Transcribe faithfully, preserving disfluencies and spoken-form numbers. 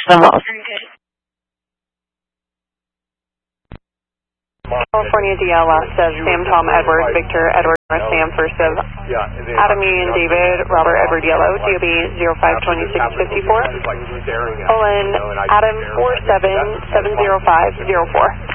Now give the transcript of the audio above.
Seven Wells. California D L last of Sam, Tom, Edward, Victor, Edward, Sam, first of Adam, Union, David, Robert, Edward, Yellow, D O B zero five two six five four, Olin, Adam four seven seven zero five zero four.